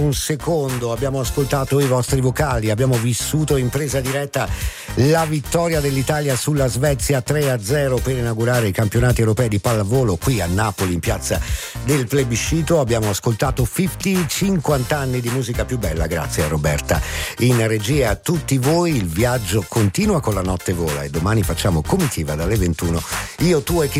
Un secondo, abbiamo ascoltato i vostri vocali, abbiamo vissuto in presa diretta la vittoria dell'Italia sulla Svezia 3-0 per inaugurare i campionati europei di pallavolo qui a Napoli in piazza del Plebiscito. Abbiamo ascoltato 50 anni di musica più bella, grazie a Roberta in regia. A tutti voi il viaggio continua con La Notte Vola e domani facciamo comitiva dalle 21, io, tu e chi